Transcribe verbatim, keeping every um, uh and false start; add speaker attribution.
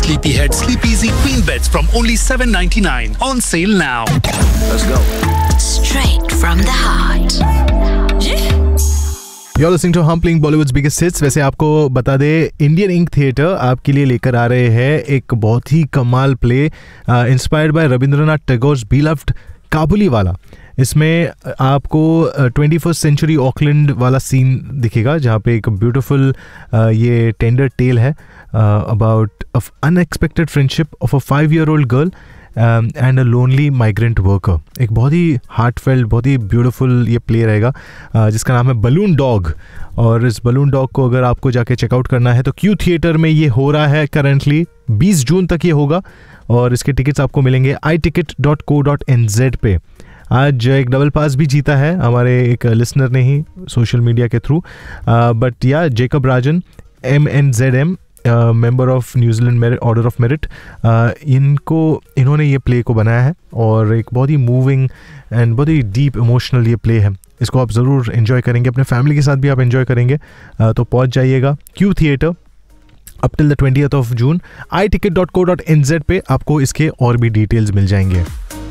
Speaker 1: Sleepyhead Sleepeasy Queen Beds from only seven ninety-nine. On sale now.
Speaker 2: Let's go.
Speaker 3: Straight from the heart.
Speaker 4: You're listening to हम playing Bollywood's biggest hits। वैसे आपको बता दे, Indian ink theatre आपके लिए लेकर आ रहे हैं एक बहुत ही कमाल play inspired by Rabindranath Tagore's beloved Kabuliwala. इसमें आपको ट्वेंटी फर्स्ट सेंचुरी ऑकलैंड वाला सीन दिखेगा, जहाँ पे एक ब्यूटीफुल ये टेंडर टेल है about unexpected friendship of a five year old girl and a lonely migrant worker. एक बहुत ही हार्टफेल्ट, बहुत ही ब्यूटीफुल ये प्ले रहेगा uh, जिसका नाम है बलून डॉग। और इस बलून डॉग को अगर आपको जाके चेकआउट करना है तो क्यू थिएटर में ये हो रहा है करंटली, बीस जून तक ये होगा और इसके टिकट्स आपको मिलेंगे आई ticket dot co dot N Z पे। आज एक डबल पास भी जीता है हमारे एक लिसनर ने ही सोशल मीडिया के थ्रू, बट या Jacob Rajan M N Z M member of New Zealand merit order of merit, इनको इन्होंने ये प्ले को बनाया है और एक बहुत ही मूविंग एंड बहुत ही डीप इमोशनल ये प्ले है। इसको आप ज़रूर एंजॉय करेंगे, अपने फैमिली के साथ भी आप एंजॉय करेंगे, uh, तो पहुंच जाइएगा Q theatre up till the twentieth of June. I ticket dot co dot N Z पे आपको इसके और भी डिटेल्स मिल जाएंगे।